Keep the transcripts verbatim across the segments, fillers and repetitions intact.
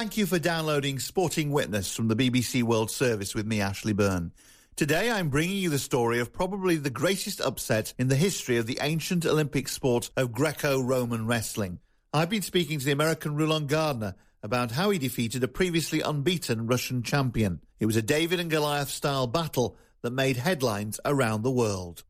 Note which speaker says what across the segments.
Speaker 1: Thank you for downloading Sporting Witness from the B B C World Service with me, Ashley Byrne. Today I'm bringing you the story of probably the greatest upset in the history of the ancient Olympic sport of Greco-Roman wrestling. I've been speaking to the American Rulon Gardner about how he defeated a previously unbeaten Russian champion. It was a David and Goliath-style battle that made headlines around the world.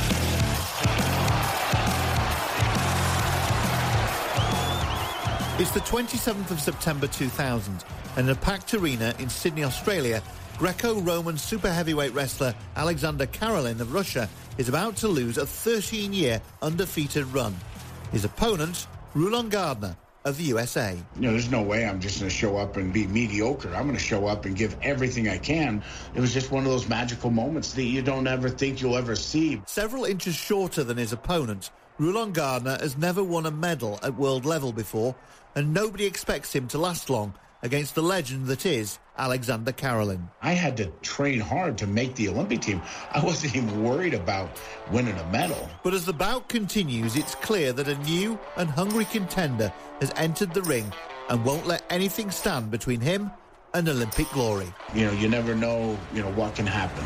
Speaker 1: It's the twenty-seventh of September two thousand, and in a packed arena in Sydney, Australia, Greco-Roman super heavyweight wrestler Alexander Karelin of Russia is about to lose a thirteen-year undefeated run. His opponent, Rulon Gardner of the U S A.
Speaker 2: You know, there's no way I'm just going to show up and be mediocre. I'm going to show up and give everything I can. It was just one of those magical moments that you don't ever think you'll ever see.
Speaker 1: Several inches shorter than his opponent, Rulon Gardner has never won a medal at world level before, and nobody expects him to last long against the legend that is Alexander Karelin.
Speaker 2: I had to train hard to make the Olympic team. I wasn't even worried about winning a medal.
Speaker 1: But as the bout continues, it's clear that a new and hungry contender has entered the ring and won't let anything stand between him and Olympic glory.
Speaker 2: You know, you never know, you know, what can happen.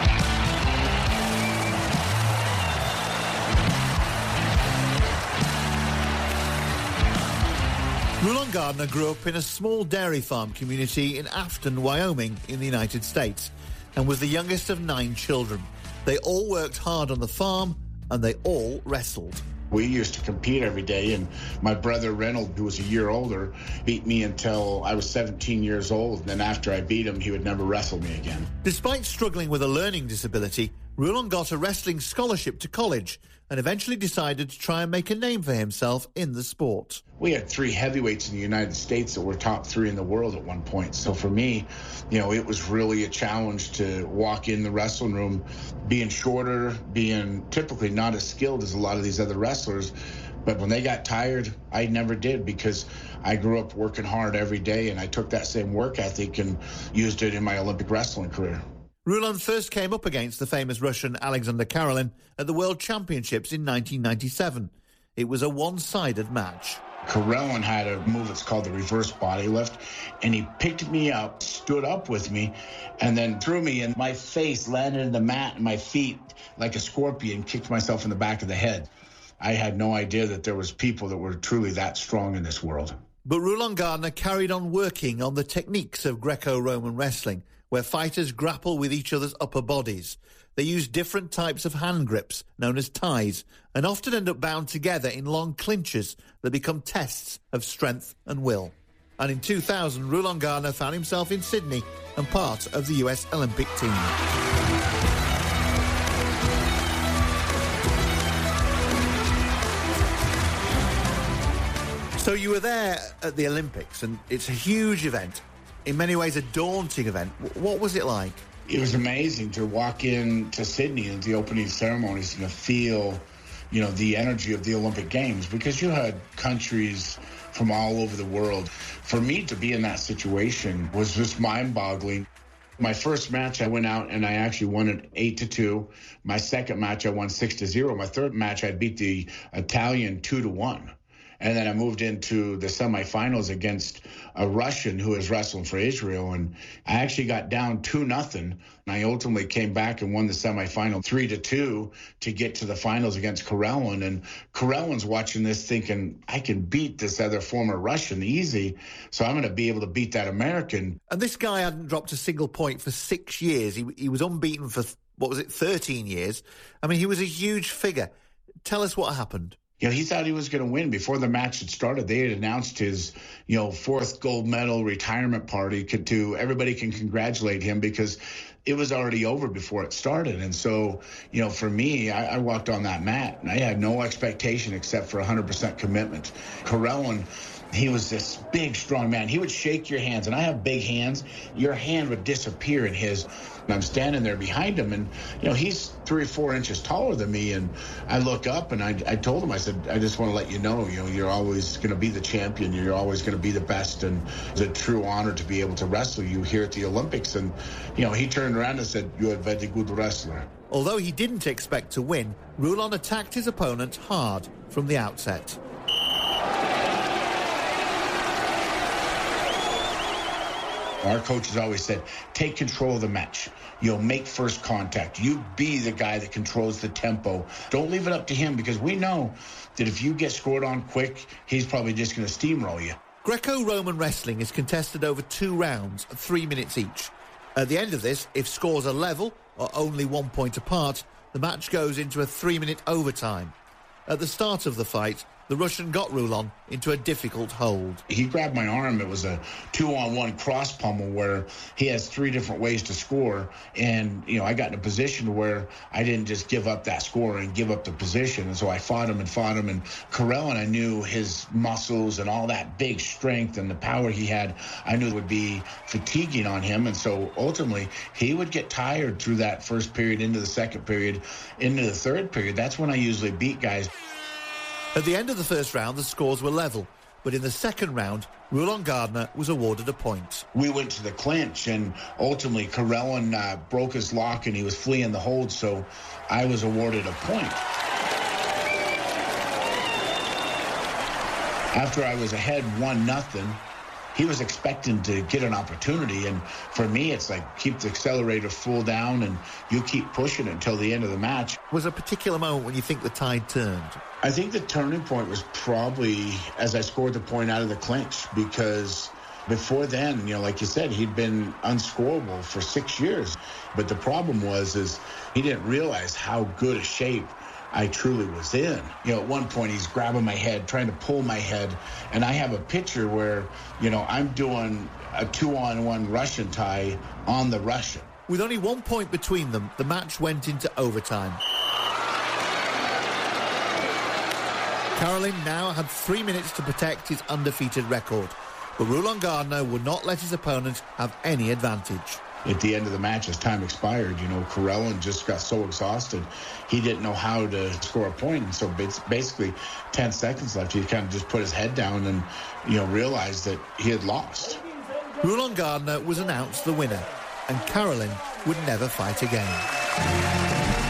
Speaker 1: Rulon Gardner grew up in a small dairy farm community in Afton, Wyoming, in the United States, and was the youngest of nine children. They all worked hard on the farm, and they all wrestled.
Speaker 2: We used to compete every day, and my brother Reynold, who was a year older, beat me until I was seventeen years old. And then after I beat him, he would never wrestle me again.
Speaker 1: Despite struggling with a learning disability, Rulon got a wrestling scholarship to college and eventually decided to try and make a name for himself in the sport.
Speaker 2: We had three heavyweights in the United States that were top three in the world at one point. So for me, you know, it was really a challenge to walk in the wrestling room, being shorter, being typically not as skilled as a lot of these other wrestlers. But when they got tired, I never did, because I grew up working hard every day, and I took that same work ethic and used it in my Olympic wrestling career.
Speaker 1: Rulon first came up against the famous Russian Alexander Karelin at the World Championships in nineteen ninety-seven. It was a one-sided match.
Speaker 2: Karelin had a move that's called the reverse body lift, and he picked me up, stood up with me, and then threw me, and my face landed in the mat, and my feet, like a scorpion, kicked myself in the back of the head. I had no idea that there was people that were truly that strong in this world.
Speaker 1: But Rulon Gardner carried on working on the techniques of Greco-Roman wrestling, where fighters grapple with each other's upper bodies. They use different types of hand grips, known as ties, and often end up bound together in long clinches that become tests of strength and will. And in two thousand, Rulon Gardner found himself in Sydney and part of the U S Olympic team. So you were there at the Olympics, and it's a huge event. In many ways, a daunting event. What was it like?
Speaker 2: It was amazing to walk in to Sydney at the opening ceremonies and to feel, you know, the energy of the Olympic Games, because you had countries from all over the world. For me to be in that situation was just mind-boggling. My first match, I went out and I actually won it eight to two. My second match, I won six to zero. My third match, I beat the Italian two to one. And then I moved into the semifinals against a Russian who was wrestling for Israel. And I actually got down two nothing. And I ultimately came back and won the semifinal three to two to get to the finals against Karelin. And Karelin's watching this thinking, I can beat this other former Russian easy. So I'm going to be able to beat that American.
Speaker 1: And this guy hadn't dropped a single point for six years. He, he was unbeaten for, what was it, thirteen years. I mean, he was a huge figure. Tell us what happened.
Speaker 2: You know, he thought he was going to win. Before the match had started, they had announced his, you know, fourth gold medal retirement party to everybody can congratulate him, because it was already over before it started. And so, you know, for me, I, I walked on that mat and I had no expectation except for one hundred percent commitment. Karelin, he was this big, strong man. He would shake your hands, and I have big hands. Your hand would disappear in his. And I'm standing there behind him, and, you know, he's three or four inches taller than me. And I look up, and I, I told him, I said, I just want to let you know, you know, you're always going to be the champion. You're always going to be the best. And it's a true honor to be able to wrestle you here at the Olympics. And, you know, he turned around and said, you're a very good wrestler.
Speaker 1: Although he didn't expect to win, Rulon attacked his opponent hard from the outset.
Speaker 2: Our coach has always said, take control of the match. You'll make first contact. You be the guy that controls the tempo. Don't leave it up to him, because we know that if you get scored on quick, he's probably just going to steamroll you.
Speaker 1: Greco-Roman wrestling is contested over two rounds of three minutes each. At the end of this, if scores are level or only one point apart, the match goes into a three-minute overtime. At the start of the fight, the Russian got Rulon into a difficult hold.
Speaker 2: He grabbed my arm. It was a two-on-one cross pummel where he has three different ways to score. And, you know, I got in a position where I didn't just give up that score and give up the position. And so I fought him and fought him. And Karelin, I knew his muscles and all that big strength and the power he had, I knew would be fatiguing on him. And so ultimately, he would get tired through that first period, into the second period, into the third period. That's when I usually beat guys.
Speaker 1: At the end of the first round, the scores were level, but in the second round, Rulon Gardner was awarded a point.
Speaker 2: We went to the clinch, and ultimately Karelin uh, broke his lock and he was fleeing the hold, so I was awarded a point. After I was ahead one nothing, he was expecting to get an opportunity, and for me, it's like keep the accelerator full down and you keep pushing it until the end of the match.
Speaker 1: Was a particular moment when you think the tide turned?
Speaker 2: I think the turning point was probably as I scored the point out of the clinch, because before then, you know, like you said, he'd been unscorable for six years. But the problem was is he didn't realize how good a shape I truly was in. You know, at one point he's grabbing my head, trying to pull my head, and I have a picture where, you know, I'm doing a two-on-one Russian tie on the Russian.
Speaker 1: With only one point between them, the match went into overtime. Karelin now had three minutes to protect his undefeated record, but Rulon Gardner would not let his opponent have any advantage.
Speaker 2: At the end of the match, as time expired, you know, Karelin just got so exhausted, he didn't know how to score a point. And so basically, ten seconds left, he kind of just put his head down and, you know, realized that he had lost.
Speaker 1: Rulon Gardner was announced the winner, and Karelin would never fight again.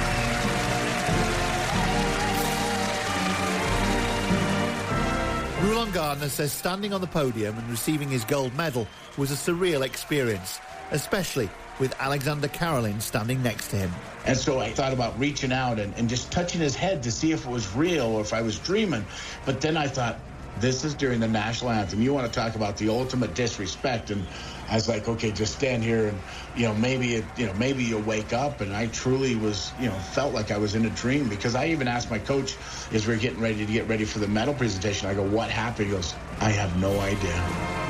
Speaker 1: Rulon Gardner says standing on the podium and receiving his gold medal was a surreal experience, especially with Alexander Karelin standing next to him.
Speaker 2: And so I thought about reaching out and, and just touching his head to see if it was real or if I was dreaming. But then I thought, this is during the national anthem. You want to talk about the ultimate disrespect. And I was like, okay, just stand here and, you know, maybe, it, you know, maybe you'll wake up. And I truly was, you know, felt like I was in a dream, because I even asked my coach as we were getting ready to get ready for the medal presentation, I go, what happened? He goes, I have no idea.